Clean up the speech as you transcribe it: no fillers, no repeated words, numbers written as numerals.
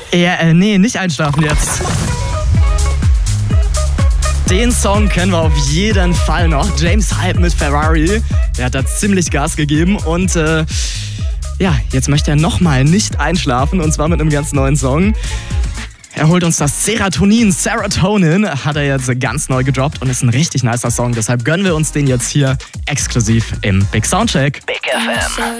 Ja, nee, nicht einschlafen jetzt. Den Song kennen wir auf jeden Fall noch. James Hype mit Ferrari. Der hat da ziemlich Gas gegeben und jetzt möchte er nochmal nicht einschlafen und zwar mit einem ganz neuen Song. Er holt uns das Serotonin hat er jetzt ganz neu gedroppt und ist ein richtig nicer Song. Deshalb gönnen wir uns den jetzt hier exklusiv im Big Soundcheck. Big FM.